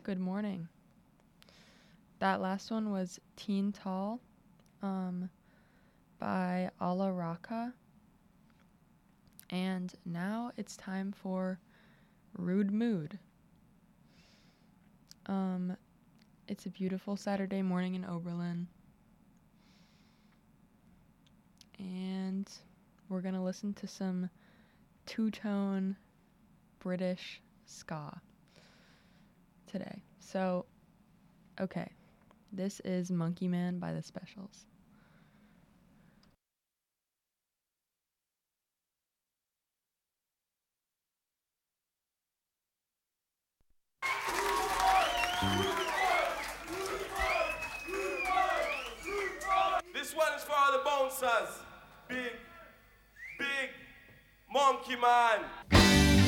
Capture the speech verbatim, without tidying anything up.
Good morning. That last one was Teen Tall um, by Ala Raka. And now it's time for Rude Mood. Um, it's a beautiful Saturday morning in Oberlin. And we're going to listen to some two-tone British ska today. So, okay. This is Monkey Man by The Specials. This one is for all the bouncers. Big, big monkey man.